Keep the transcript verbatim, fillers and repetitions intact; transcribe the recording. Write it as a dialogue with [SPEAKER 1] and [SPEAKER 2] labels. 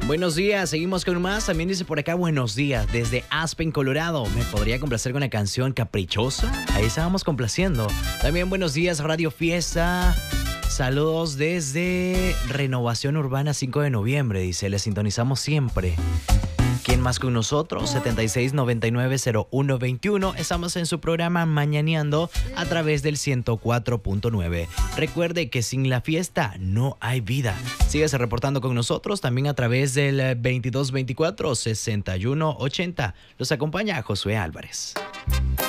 [SPEAKER 1] Buenos días, seguimos con más. También dice por acá, buenos días, desde Aspen, Colorado. ¿Me podría complacer con una canción caprichosa? Ahí estábamos complaciendo. También buenos días, Radio Fiesta. Saludos desde Renovación Urbana cinco de noviembre, dice, le sintonizamos siempre. ¿Quién más con nosotros? setenta y seis noventa y nueve cero uno veintiuno. Estamos en su programa Mañaneando a través del ciento cuatro punto nueve. Recuerde que sin la fiesta no hay vida. Síguese reportando con nosotros también a través del veintidós veinticuatro sesenta y uno ochenta. Los acompaña Josué Álvarez.